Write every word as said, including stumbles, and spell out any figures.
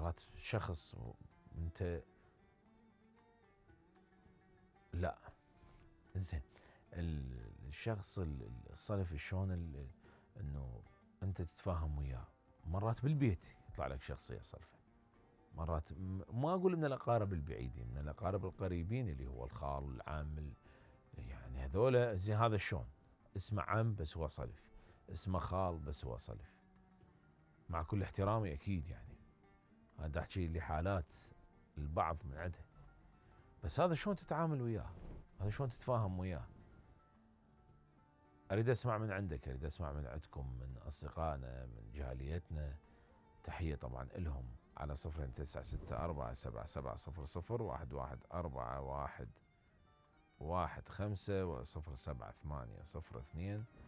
مرات شخص وانت لا زين الشخص الصلف شلون انه انت تتفاهم وياه. مرات بالبيت يطلع لك شخصيه صلفه، مرات ما اقول من الاقارب البعيدين، من الاقارب القريبين اللي هو الخال والعم، يعني هذولا زين. هذا شلون اسمه عم بس هو صلف، اسمه خال بس هو صلف، مع كل احترامي اكيد يعني هذا احكي لحالات البعض من عندها، بس هذا شلون تتعامل وياه، هذا شلون تتفاهم وياه. اريد اسمع من عندك، اريد اسمع من عندكم، من اصدقائنا، من جاليتنا. تحيه طبعا الهم على صفر تسعة ستة أربعة سبعة سبعة صفر صفر واحد واحد أربعة واحد واحد خمسة وصفر سبعة ثمانية صفر اثنين